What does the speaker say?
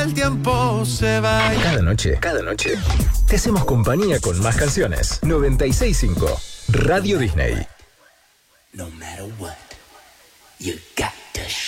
el tiempo se va. Cada noche, te hacemos compañía con más canciones. 96.5 Radio Disney. No matter what, you got to